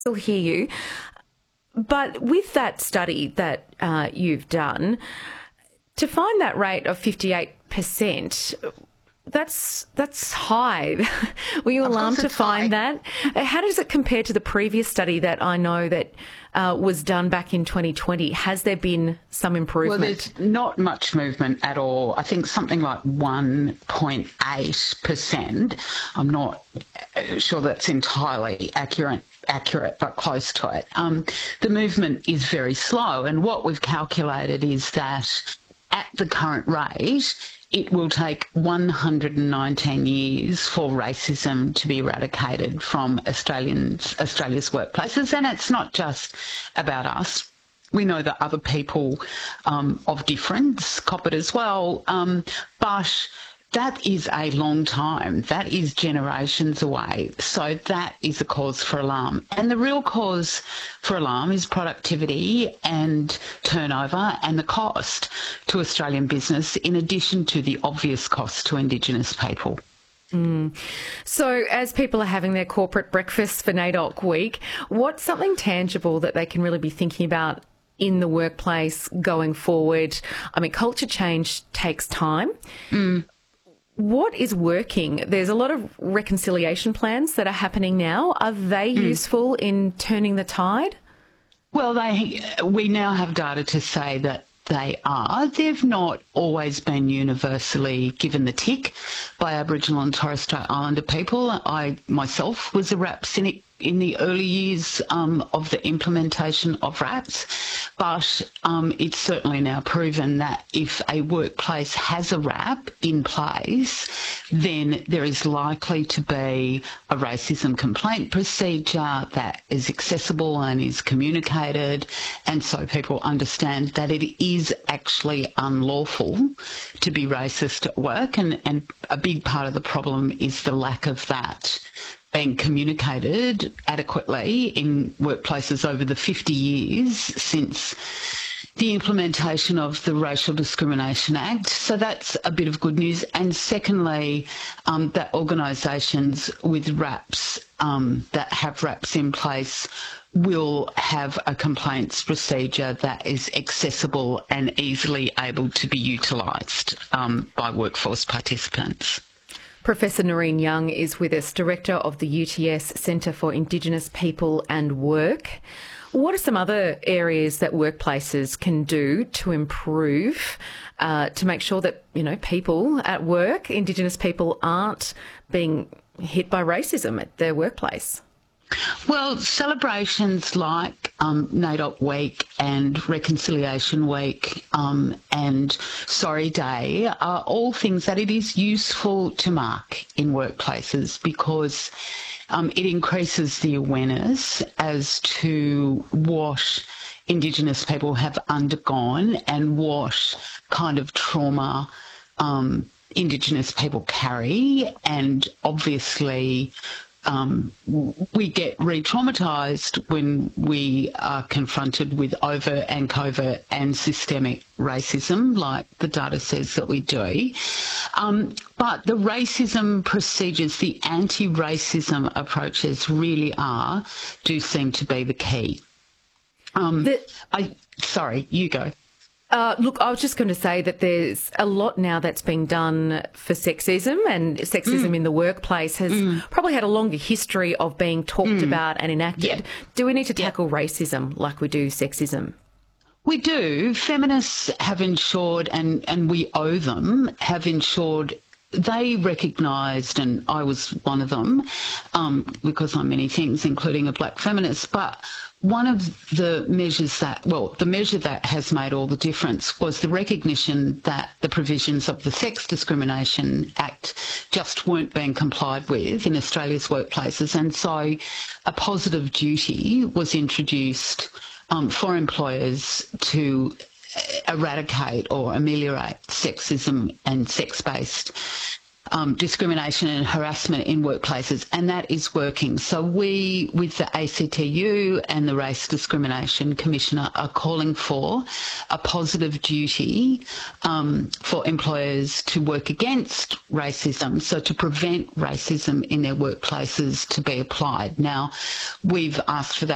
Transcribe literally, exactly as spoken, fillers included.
Still hear you. But with that study that uh, you've done, to find that rate of fifty-eight percent, that's that's high. Were you Of alarmed course to it's high. find that? Uh, How does it compare to the previous study that I know that uh, was done back in twenty twenty? Has there been some Well, improvement? there's not much movement at all. I think something like one point eight percent. I'm not uh, sure that's entirely accurate, accurate, but close to it. Um, the movement is very slow, and what we've calculated is that at the current rate, it will take one hundred nineteen years for racism to be eradicated from Australians, Australia's workplaces. And it's not just about us. We know that other people um, of difference cop it as well. Um, but that is a long time. That is generations away. So that is a cause for alarm. And the real cause for alarm is productivity and turnover and the cost to Australian business, in addition to the obvious cost to Indigenous people. So as people are having their corporate breakfast for NAIDOC week, what's something tangible that they can really be thinking about in the workplace going forward? I mean, culture change takes time. Mm. What is working? There's a lot of reconciliation plans that are happening now. Are they useful in turning the tide? Well, they we now have data to say that they are. They've not always been universally given the tick by Aboriginal and Torres Strait Islander people. I myself was a R A P cynic in the early years um, of the implementation of R A Ps, but um, it's certainly now proven that if a workplace has a R A P in place, then there is likely to be a racism complaint procedure that is accessible and is communicated, and so people understand that it is actually unlawful to be racist at work, and, and a big part of the problem is the lack of that being communicated adequately in workplaces over the fifty years since the implementation of the Racial Discrimination Act. So that's a bit of good news. And secondly, um, that organisations with R A Ps um, that have R A Ps in place will have a complaints procedure that is accessible and easily able to be utilised um, by workforce participants. Professor Noreen Young is with us, Director of the U T S Centre for Indigenous People and Work. What are some other areas that workplaces can do to improve, uh, to make sure that, you know, people at work, Indigenous people, aren't being hit by racism at their workplace? Well, celebrations like um, NAIDOC Week and Reconciliation Week um, and Sorry Day are all things that it is useful to mark in workplaces, because um, it increases the awareness as to what Indigenous people have undergone and what kind of trauma um, Indigenous people carry, and obviously Um, we get re-traumatised when we are confronted with overt and covert and systemic racism, like the data says that we do. Um, but the racism procedures, the anti-racism approaches really are, do seem to be the key. Um, The- I, sorry, you go. Uh, look, I was just going to say that there's a lot now that's been done for sexism, and sexism Mm. in the workplace has Mm. probably had a longer history of being talked Mm. about and enacted. Yeah. Do we need to Yeah. tackle racism like we do sexism? We do. Feminists have ensured, and, and we owe them, have ensured they recognised, and I was one of them, um, because I'm many things, including a black feminist, but one of the measures that, well, the measure that has made all the difference was the recognition that the provisions of the Sex Discrimination Act just weren't being complied with in Australia's workplaces. And so a positive duty was introduced um, for employers to eradicate or ameliorate sexism and sex-based Um, discrimination and harassment in workplaces, and that is working. So we, with the A C T U and the Race Discrimination Commissioner, are calling for a positive duty um, for employers to work against racism, so to prevent racism in their workplaces to be applied. Now, we've asked for that